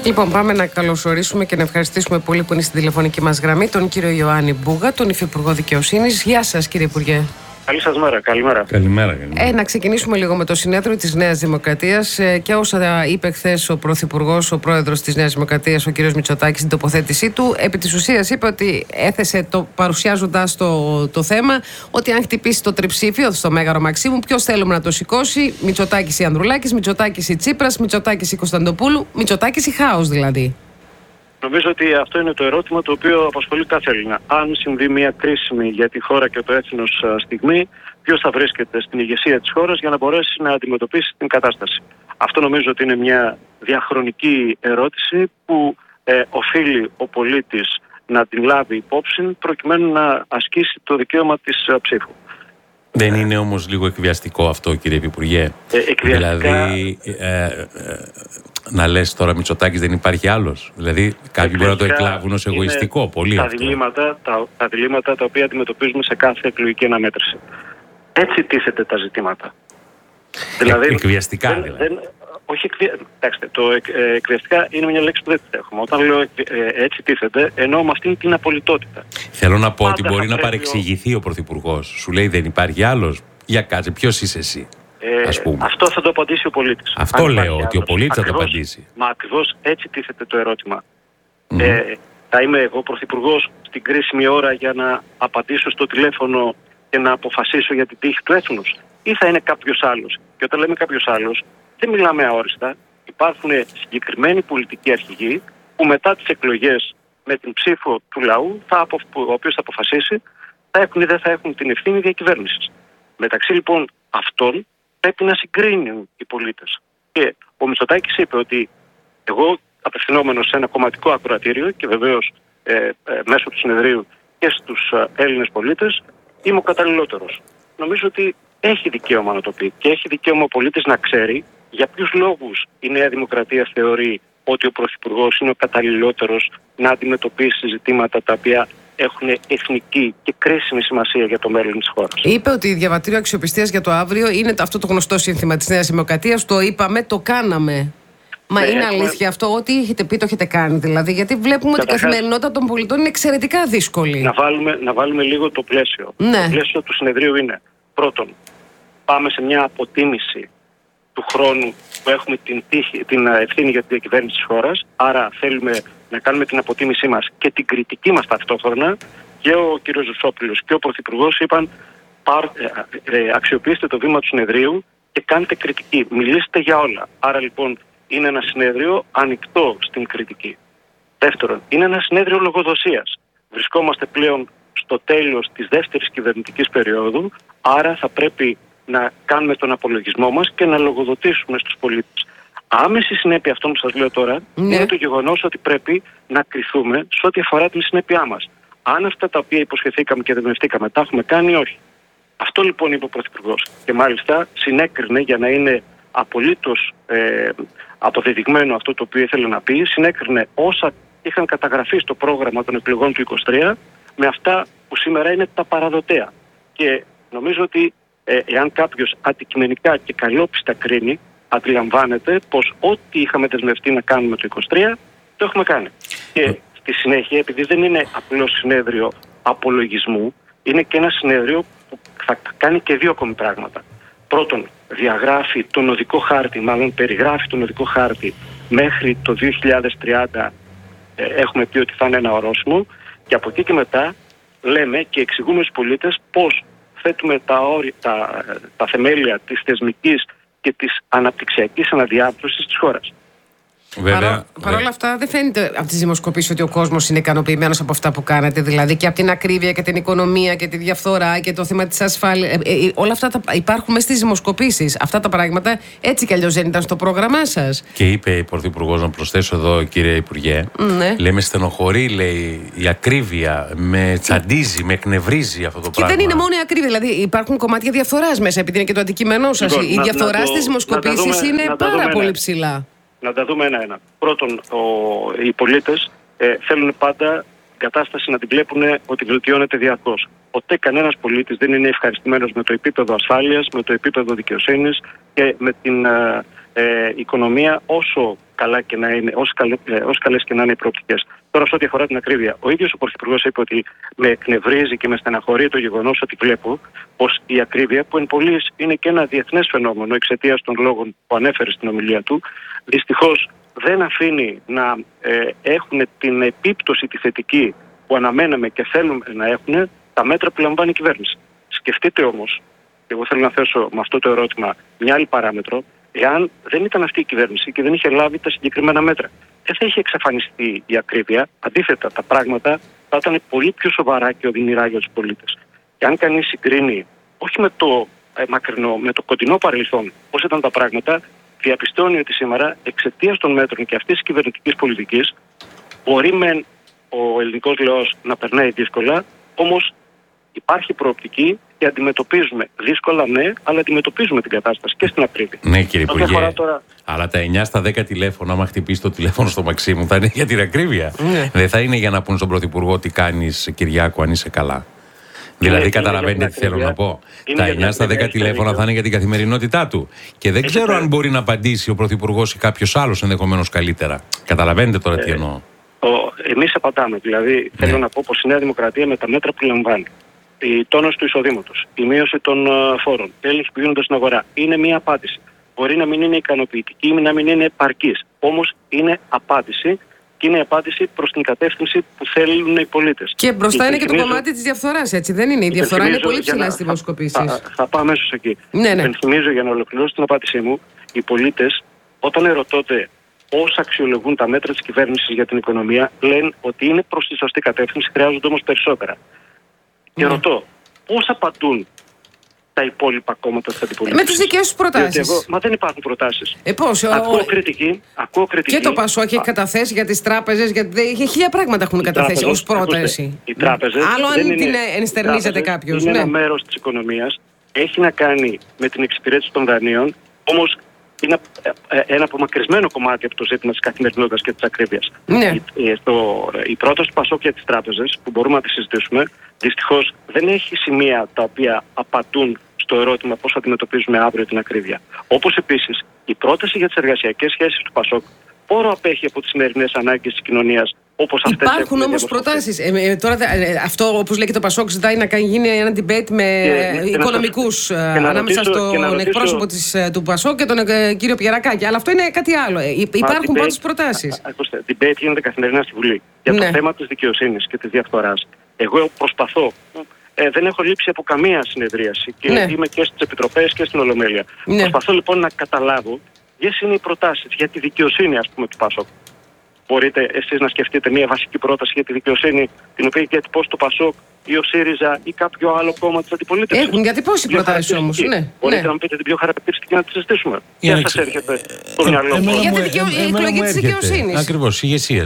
Λοιπόν, πάμε να καλωσορίσουμε και να ευχαριστήσουμε πολύ που είναι στην τηλεφωνική μας γραμμή τον κύριο Ιωάννη Μπούγα, τον Υφυπουργό Δικαιοσύνης. Γεια σας, κύριε Υπουργέ. Καλή σας μέρα, καλημέρα. Καλημέρα. Να ξεκινήσουμε λίγο με το συνέδριο της Νέας Δημοκρατίας και όσα είπε χθες ο Πρωθυπουργός, ο Πρόεδρος της Νέας Δημοκρατίας, ο κ. Μητσοτάκης, στην τοποθέτησή του. Επί της ουσίας είπε ότι έθεσε, παρουσιάζοντας το θέμα, ότι αν χτυπήσει το τριψήφιο στο Μέγαρο Μαξίμου, ποιος θέλουμε να το σηκώσει, Μητσοτάκης ή Ανδρουλάκης, Μητσοτάκης ή Τσίπρας, Μητσοτάκης ή Κωνσταντοπούλου, Μητσοτάκης ή χάος δηλαδή. Νομίζω ότι αυτό είναι το ερώτημα το οποίο απασχολεί κάθε Έλληνα. Αν συμβεί μια κρίσιμη για τη χώρα και το έθνος στιγμή, ποιος θα βρίσκεται στην ηγεσία της χώρας για να μπορέσει να αντιμετωπίσει την κατάσταση. Αυτό νομίζω ότι είναι μια διαχρονική ερώτηση που οφείλει ο πολίτης να την λάβει υπόψη προκειμένου να ασκήσει το δικαίωμα της ψήφου. Δεν είναι όμως λίγο εκβιαστικό αυτό, κύριε Υπουργέ? Δηλαδή, να λες τώρα Μητσοτάκης δεν υπάρχει άλλος. Δηλαδή, κάποιοι μπορεί να το εκλάβουν ως εγωιστικό. Πολύ τα διλήμματα τα οποία αντιμετωπίζουμε σε κάθε εκλογική αναμέτρηση. Έτσι τίθεται τα ζητήματα. Δηλαδή, εκβιαστικά όχι, κοιτάξτε, το εκβιαστικά είναι μια λέξη που δεν τη έχουμε. Όταν λέω έτσι τίθεται, εννοώ με αυτήν την απολυτότητα. Θέλω να πω ότι μπορεί να παρεξηγηθεί ο Πρωθυπουργός. Σου λέει δεν υπάρχει άλλος. Για κάτσε, ποιος είσαι εσύ, ας πούμε. Αυτό θα το απαντήσει ο πολίτης. Αυτό λέω, ότι ο πολίτης θα το απαντήσει. Μα ακριβώς έτσι τίθεται το ερώτημα. Θα είμαι εγώ Πρωθυπουργός στην κρίσιμη ώρα για να απαντήσω στο τηλέφωνο και να αποφασίσω για την τύχη του έθνους, ή θα είναι κάποιος άλλος? Και όταν λέμε κάποιος άλλος, δεν μιλάμε αόριστα. Υπάρχουν συγκεκριμένοι πολιτικοί αρχηγοί που μετά τις εκλογές με την ψήφο του λαού, ο οποίος θα αποφασίσει, θα έχουν ή δεν θα έχουν την ευθύνη διακυβέρνησης. Μεταξύ λοιπόν αυτών πρέπει να συγκρίνουν οι πολίτες. Και ο Μητσοτάκης είπε ότι εγώ, απευθυνόμενος σε ένα κομματικό ακροατήριο και βεβαίως μέσω του συνεδρίου και στους Έλληνες πολίτες, είμαι ο καταλληλότερος. Νομίζω ότι έχει δικαίωμα να το πει και έχει δικαίωμα ο πολίτης να ξέρει για ποιους λόγους η Νέα Δημοκρατία θεωρεί ότι ο Πρωθυπουργός είναι ο καταλληλότερος να αντιμετωπίσει ζητήματα τα οποία έχουν εθνική και κρίσιμη σημασία για το μέλλον της χώρας. Είπε ότι διαβατήριο αξιοπιστίας για το αύριο είναι αυτό το γνωστό σύνθημα της Νέας Δημοκρατίας. Το είπαμε, το κάναμε. Μα είναι αλήθεια αυτό? Ό,τι έχετε πει το έχετε κάνει δηλαδή? Γιατί βλέπουμε ότι η καθημερινότητα των πολιτών είναι εξαιρετικά δύσκολη. Να βάλουμε λίγο το πλαίσιο. Ναι. Το πλαίσιο του συνεδρίου είναι, πρώτον, πάμε σε μια αποτίμηση του χρόνου που έχουμε την ευθύνη για την διακυβέρνηση της χώρας. Άρα θέλουμε να κάνουμε την αποτίμησή μας και την κριτική μας ταυτόχρονα. Και ο κ. Ζουσόπουλος και ο Πρωθυπουργός είπαν αξιοποιήστε το βήμα του συνεδρίου και κάντε κριτική. Μιλήστε για όλα. Άρα λοιπόν είναι ένα συνέδριο ανοιχτό στην κριτική. Δεύτερον, είναι ένα συνέδριο λογοδοσίας. Βρισκόμαστε πλέον στο τέλος της δεύτερης κυβερνητικής περίοδου, άρα θα πρέπει να κάνουμε τον απολογισμό μας και να λογοδοτήσουμε στους πολίτες. Άμεση συνέπεια αυτών που σας λέω τώρα είναι το γεγονός ότι πρέπει να κριθούμε σε ό,τι αφορά την συνέπειά μας. Αν αυτά τα οποία υποσχεθήκαμε και δεσμευτήκαμε τα έχουμε κάνει ή όχι. Αυτό λοιπόν είπε ο Πρωθυπουργός. Και μάλιστα συνέκρινε, για να είναι απολύτως αποδεδειγμένο αυτό το οποίο ήθελε να πει, συνέκρινε όσα είχαν καταγραφεί στο πρόγραμμα των εκλογών του 2023 με αυτά που σήμερα είναι τα παραδοτέα. Και νομίζω ότι εάν κάποιος αντικειμενικά και καλόπιστα κρίνει, αντιλαμβάνεται πως ό,τι είχαμε δεσμευτεί να κάνουμε το 2023 το έχουμε κάνει. Και στη συνέχεια, επειδή δεν είναι απλώς συνέδριο απολογισμού, είναι και ένα συνέδριο που θα κάνει και δύο ακόμη πράγματα. Πρώτον, διαγράφει τον οδικό χάρτη, μάλλον περιγράφει τον οδικό χάρτη μέχρι το 2030. Έχουμε πει ότι θα είναι ένα ορόσημο, και από εκεί και μετά λέμε και εξηγούμε στους πολίτες πώς θέτουμε τα θεμέλια της θεσμικής και της αναπτυξιακής αναδιάρθρωσης της χώρας. Παρ' όλα αυτά, δεν φαίνεται από τις δημοσκοπήσεις ότι ο κόσμος είναι ικανοποιημένος από αυτά που κάνετε. Δηλαδή και από την ακρίβεια και την οικονομία και τη διαφθορά και το θέμα της ασφάλειας. Όλα αυτά υπάρχουν μέσα στις δημοσκοπήσεις. Αυτά τα πράγματα έτσι κι αλλιώς δεν ήταν στο πρόγραμμά σας. Και είπε η Πρωθυπουργός, να προσθέσω εδώ, κύριε Υπουργέ, λέει με στενοχωρεί, λέει, η ακρίβεια, με τσαντίζει, με εκνευρίζει αυτό το πράγμα. Και δεν είναι μόνο η ακρίβεια. Δηλαδή υπάρχουν κομμάτια διαφθοράς μέσα, επειδή είναι και το αντικείμενό σας. Η διαφθορά στις δημοσκοπήσεις είναι πάρα πολύ ψηλά. Να τα δούμε ένα-ένα. Πρώτον, οι πολίτες θέλουν πάντα την κατάσταση να την βλέπουν ότι βελτιώνεται διαρκώς. Ποτέ κανένας πολίτης δεν είναι ευχαριστημένος με το επίπεδο ασφάλειας, με το επίπεδο δικαιοσύνης και με την οικονομία όσο καλές και να είναι οι προοπτικές. Τώρα, σε ό,τι αφορά την ακρίβεια, ο ίδιος ο Πρωθυπουργός είπε ότι με εκνευρίζει και με στεναχωρεί το γεγονός ότι βλέπω πως η ακρίβεια, που εν πολλοίς είναι και ένα διεθνές φαινόμενο εξαιτίας των λόγων που ανέφερε στην ομιλία του, δυστυχώς δεν αφήνει να έχουν την επίπτωση τη θετική που αναμέναμε και θέλουμε να έχουν τα μέτρα που λαμβάνει η κυβέρνηση. Σκεφτείτε όμως, και εγώ θέλω να θέσω με αυτό το ερώτημα μια άλλη παράμετρο, εάν δεν ήταν αυτή η κυβέρνηση και δεν είχε λάβει τα συγκεκριμένα μέτρα, δεν θα είχε εξαφανιστεί η ακρίβεια. Αντίθετα, τα πράγματα θα ήταν πολύ πιο σοβαρά και οδυνηρά για τους πολίτες. Και αν κανείς συγκρίνει, όχι με το μακρινό, με το κοντινό παρελθόν, πώς ήταν τα πράγματα, διαπιστώνει ότι σήμερα, εξαιτίας των μέτρων και αυτής της κυβερνητικής πολιτικής, μπορεί μεν ο ελληνικός λαός να περνάει δύσκολα, όμως υπάρχει προοπτική και αντιμετωπίζουμε δύσκολα, ναι, αλλά αντιμετωπίζουμε την κατάσταση και στην ακρίβεια. Ναι, κύριε Υπουργέ, αλλά τα 9 στα 10 τηλέφωνα, άμα χτυπήσει το τηλέφωνο στο Μαξίμου, θα είναι για την ακρίβεια. Δεν θα είναι για να πούν στον Πρωθυπουργό τι κάνεις, Κυριάκο, αν είσαι καλά. Δηλαδή, καταλαβαίνετε τι θέλω να πω. Τα 9 στα 10 τηλέφωνα θα είναι για την καθημερινότητά του. Και δεν ξέρω αν μπορεί να απαντήσει ο Πρωθυπουργός ή κάποιος άλλος ενδεχομένως καλύτερα. Καταλαβαίνετε τώρα τι εννοώ. Εμείς απαντάμε. Δηλαδή, θέλω να πω πως η Νέα Δημοκρατία με τα μέτρα που λαμβάνει, η τόνωση του εισοδήματος, η μείωση των φόρων, οι έλεγχοι που γίνονται στην αγορά, είναι μια απάντηση. Μπορεί να μην είναι ικανοποιητική ή να μην είναι επαρκής. Όμως είναι απάντηση. Και είναι η απάντηση προς την κατεύθυνση που θέλουν οι πολίτες. Και μπροστά είναι και το κομμάτι της διαφθοράς, έτσι δεν είναι? Η διαφθορά είναι πολύ ψηλά στις δημοσκοπήσεις. Θα πάω αμέσως εκεί. Ναι. Υπενθυμίζω, για να ολοκληρώσω την απάντησή μου, οι πολίτες όταν ερωτώνται πώς αξιολογούν τα μέτρα της κυβέρνησης για την οικονομία, λένε ότι είναι προς τη σωστή κατεύθυνση, χρειάζονται όμως περισσότερα. Και ρωτώ, πώς απαντούν τα υπόλοιπα κόμματα της αντιπολίτευσης? Με τις δικές τους προτάσεις. Μα δεν υπάρχουν προτάσεις. Πώς? Ακούω κριτική. Και το Πασόκ έχει καταθέσει για τις τράπεζες, για χίλια πράγματα έχουν καταθέσει ως πρόταση. Οι τράπεζες, άλλο αν την ενστερνίζεται κάποιος. Είναι ένα μέρος της οικονομίας. Έχει να κάνει με την εξυπηρέτηση των δανείων. Όμως είναι ένα απομακρυσμένο κομμάτι από το ζήτημα της καθημερινότητας και της ακρίβειας. Ναι. Η πρόταση του Πασόκ για τις τράπεζες, που μπορούμε να τη συζητήσουμε, δυστυχώς δεν έχει σημεία τα οποία απαντούν στο ερώτημα πώς αντιμετωπίζουμε αύριο την ακρίβεια. Όπως επίσης η πρόταση για τις εργασιακές σχέσεις του Πασόκ πόρο απέχει από τις σημερινές ανάγκες της κοινωνίας. Υπάρχουν όμως προτάσεις. Τώρα αυτό, όπως λέει και το Πασόκ, ζητάει να γίνει ένα debate με οικονομικούς ανάμεσα στον εκπρόσωπο του Πασόκ και τον κύριο Πιερακάκη. Αλλά αυτό είναι κάτι άλλο. Υπάρχουν πάντως προτάσεις. Ακούστε, debate γίνεται καθημερινά στη Βουλή. Για το θέμα της δικαιοσύνης και της διαφθοράς. Εγώ προσπαθώ. Δεν έχω λείψει από καμία συνεδρίαση και είμαι και στις επιτροπές και στην Ολομέλεια. Προσπαθώ λοιπόν να καταλάβω ποιες είναι οι προτάσεις για τη δικαιοσύνη, ας πούμε, του Πασόκ. Μπορείτε εσείς να σκεφτείτε μια βασική πρόταση για τη δικαιοσύνη, την οποία έχει διατυπώσει το Πασόκ ή ο ΣΥΡΙΖΑ ή κάποιο άλλο κόμμα της αντιπολίτευσης? Έχουν διατυπώσει προτάσεις όμως. Μπορείτε να μου πείτε την πιο χαρακτηριστική να τη συζητήσουμε? Ποια σας έρχεται στο μυαλό? Για την εκλογή της δικαιοσύνης. Ακριβώς, η ηγεσία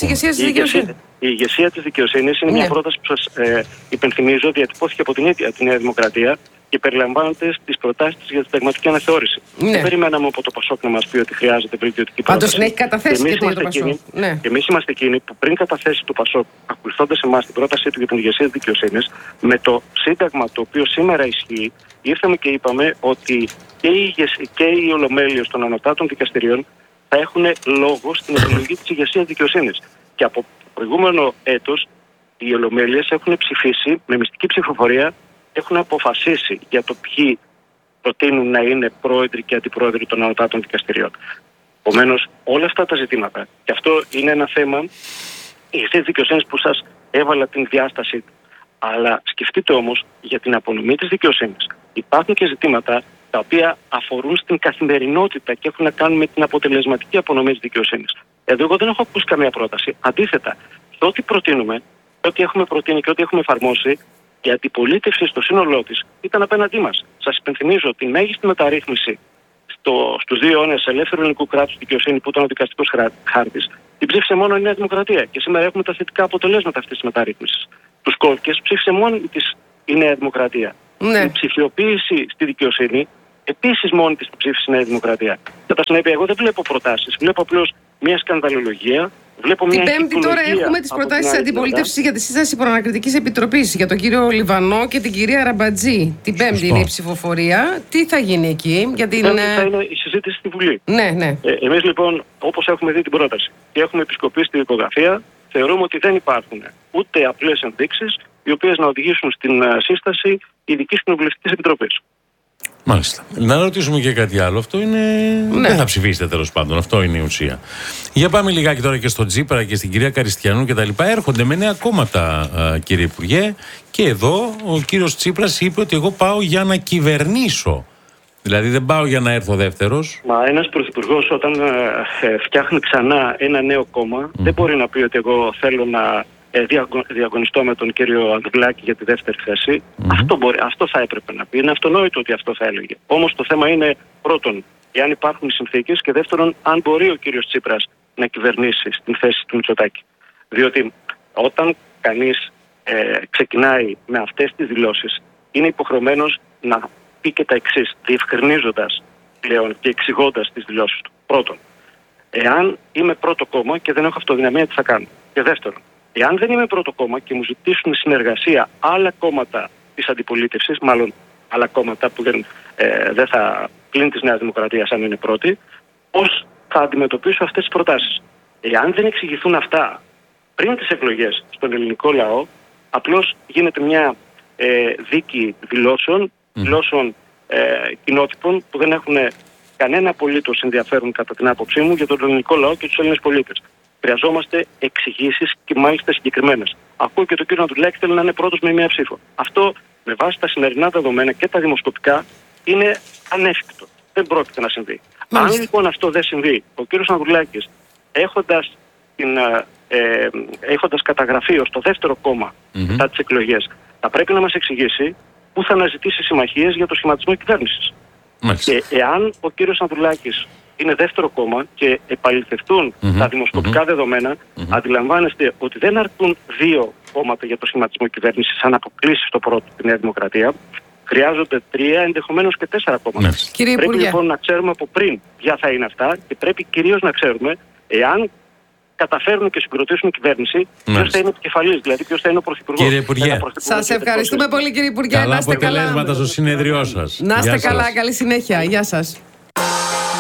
της. Η ηγεσία της δικαιοσύνης είναι μια πρόταση που σας υπενθυμίζω, διατυπώθηκε από την ίδια τη Νέα Δημοκρατία και περιλαμβάνονται στις προτάσεις της για τη συνταγματική αναθεώρηση. Δεν περιμέναμε από το Πασόκ να μας πει ότι χρειάζεται βελτιωτική πρόταση. Πάντως την έχει καταθέσει και το Πασόκ. Εμείς είμαστε εκείνοι που πριν καταθέσει το Πασόκ, ακολουθώντας εμάς την πρότασή του για την ηγεσία της δικαιοσύνης, με το Σύνταγμα το οποίο σήμερα ισχύει, ήρθαμε και είπαμε ότι και οι ολομέλειες των ανωτάτων δικαστηρίων θα έχουν λόγο στην επιλογή της ηγεσίας δικαιοσύνης. Και από το προηγούμενο έτος οι ολομέλειες έχουν ψηφίσει με μυστική ψηφοφορία, έχουν αποφασίσει για το ποιοι προτείνουν να είναι πρόεδροι και αντιπρόεδροι των ανωτάτων δικαστηριών. Επομένως, όλα αυτά τα ζητήματα, και αυτό είναι ένα θέμα ηγεσίας δικαιοσύνης που σας έβαλα την διάσταση του. Αλλά σκεφτείτε όμως για την απονομή της δικαιοσύνης. Υπάρχουν και ζητήματα τα οποία αφορούν στην καθημερινότητα και έχουν να κάνουν με την αποτελεσματική απονομή της δικαιοσύνης. Εδώ εγώ δεν έχω ακούσει καμία πρόταση. Αντίθετα, το ό,τι προτείνουμε, το ό,τι έχουμε προτείνει και ό,τι έχουμε εφαρμόσει, η αντιπολίτευση στο σύνολό της ήταν απέναντί μας. Σας υπενθυμίζω ότι η μέγιστη μεταρρύθμιση στους 2 αιώνες ελεύθερου ελληνικού κράτους δικαιοσύνη, που ήταν ο δικαστικός χάρτης, την ψήφισε μόνο η Νέα Δημοκρατία. Και σήμερα έχουμε τα θετικά αποτελέσματα αυτής της μεταρρύθμισης. Τους κώδικες ψήφισε μόνη της η Νέα Δημοκρατία. Η ψηφιοποίηση στη δικαιοσύνη επίσης μόνη της την ψήφισε η Νέα Δημοκρατία. Κατά συνέπεια, εγώ δεν βλέπω προτάσεις. Βλέπω απλώς μια σκανδαλολογία Βλέπω την Πέμπτη τώρα έχουμε τις προτάσεις της αντιπολίτευσης για τη σύσταση προανακριτικής επιτροπής για τον κύριο Λιβανό και την κυρία Ραμπατζή. Την Πέμπτη είναι η ψηφοφορία. Τι θα γίνει εκεί για την. Θα είναι η συζήτηση στη Βουλή. Ναι. Εμείς λοιπόν, όπως έχουμε δει την πρόταση και έχουμε επισκοπήσει τη δικογραφία, θεωρούμε ότι δεν υπάρχουν ούτε απλές ενδείξεις οι οποίες να οδηγήσουν στην σύσταση ειδικής κοινοβουλευτικής επιτροπής. Μάλιστα. Να ρωτήσουμε και κάτι άλλο. Αυτό είναι. Δεν θα ψηφίσετε τέλος πάντων. Αυτό είναι η ουσία. Για πάμε λιγάκι τώρα και στον Τσίπρα και στην κυρία Καριστιανού και τα λοιπά. Έρχονται με νέα κόμματα, κύριε Υπουργέ. Και εδώ ο κύριος Τσίπρας είπε ότι εγώ πάω για να κυβερνήσω. Δηλαδή δεν πάω για να έρθω δεύτερος. Μα ένας πρωθυπουργός όταν φτιάχνει ξανά ένα νέο κόμμα, δεν μπορεί να πει ότι εγώ θέλω να διαγωνιστώ με τον κύριο Ανδρουλάκη για τη δεύτερη θέση. Αυτό θα έπρεπε να πει. Είναι αυτονόητο ότι αυτό θα έλεγε. Όμως το θέμα είναι πρώτον, εάν υπάρχουν οι συνθήκες, και δεύτερον, αν μπορεί ο κύριος Τσίπρας να κυβερνήσει στην θέση του Μητσοτάκη. Διότι όταν κανείς ξεκινάει με αυτές τις δηλώσεις, είναι υποχρεωμένος να πει και τα εξής, διευκρινίζοντας πλέον και εξηγώντας τις δηλώσεις του. Πρώτον, εάν είμαι πρώτο κόμμα και δεν έχω αυτοδυναμία, τι θα κάνω. Και δεύτερον, εάν δεν είμαι πρώτο κόμμα και μου ζητήσουν συνεργασία άλλα κόμματα της αντιπολίτευσης, μάλλον άλλα κόμματα που δεν θα πλην της Νέας Δημοκρατίας αν είναι πρώτη, πώς θα αντιμετωπίσω αυτές τις προτάσεις. Εάν δεν εξηγηθούν αυτά πριν τις εκλογές στον ελληνικό λαό, απλώς γίνεται μια δίκη δηλώσεων κοινότυπων που δεν έχουν κανένα απολύτως ενδιαφέρον κατά την άποψή μου για τον ελληνικό λαό και τους Έλληνες πολίτες. Χρειαζόμαστε εξηγήσεις και μάλιστα συγκεκριμένες. Ακούω και τον κύριο Ανδρουλάκη θέλει να είναι πρώτος με μία ψήφο. Αυτό με βάση τα σημερινά δεδομένα και τα δημοσκοπικά είναι ανέφικτο. Δεν πρόκειται να συμβεί. Αν λοιπόν αυτό δεν συμβεί, ο κύριος Ανδρουλάκης έχοντας καταγραφεί ως το δεύτερο κόμμα μετά τις εκλογές, θα πρέπει να μας εξηγήσει πού θα αναζητήσει συμμαχίες για το σχηματισμό κυβέρνησης. Και εάν ο κύριος Ανδρουλάκης είναι δεύτερο κόμμα και επαληθευτούν τα δημοσκοπικά δεδομένα, αντιλαμβάνεστε ότι δεν αρκούν 2 κόμματα για το σχηματισμό κυβέρνησης αν αποκλείσει στο πρώτο τη Νέα Δημοκρατία. Χρειάζονται 3, ενδεχομένως και 4 κόμματα. Πρέπει λοιπόν να ξέρουμε από πριν ποια θα είναι αυτά και πρέπει κυρίως να ξέρουμε εάν καταφέρουν και συγκροτήσουν κυβέρνηση, ποιος θα είναι επικεφαλής, δηλαδή ποιος θα είναι ο πρωθυπουργός. Κύριε Υπουργέ, σας ευχαριστούμε πολύ, κύριε Υπουργέ. Καλά αποτελέσματα στο συνέδριό σας. Να είστε καλά, καλή συνέχεια. Γεια σας.